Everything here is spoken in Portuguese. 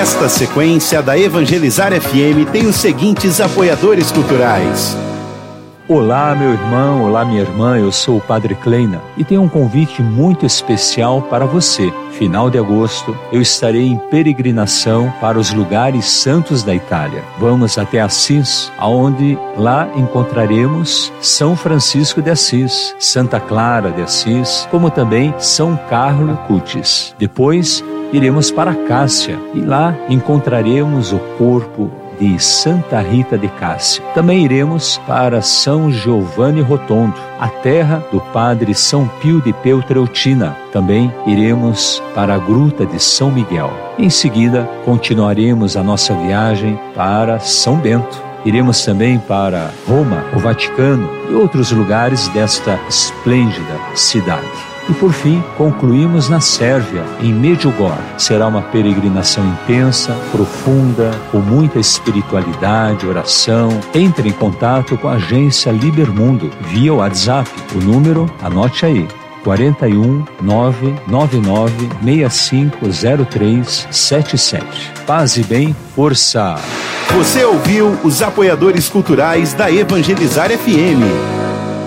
Esta sequência da Evangelizar FM tem os seguintes apoiadores culturais. Olá, meu irmão, olá, minha irmã, eu sou o Padre Kleina e tenho um convite muito especial para você. Final de agosto, eu estarei em peregrinação para os lugares santos da Itália. Vamos até Assis, aonde lá encontraremos São Francisco de Assis, Santa Clara de Assis, como também São Carlo Cutis. Depois, iremos para Cássia e lá encontraremos o corpo de Santa Rita de Cássia. Também iremos para São Giovanni Rotondo, a terra do Padre São Pio de Peltrautina. Também iremos para a Gruta de São Miguel. Em seguida, continuaremos a nossa viagem para São Bento. Iremos também para Roma, o Vaticano e outros lugares desta esplêndida cidade. E por fim, concluímos na Sérvia, em Medjugorje. Será uma peregrinação intensa, profunda, com muita espiritualidade, oração. Entre em contato com a agência Libermundo via WhatsApp. O número, anote aí, 41 999 650377. Paz e bem, força! Você ouviu os apoiadores culturais da Evangelizar FM.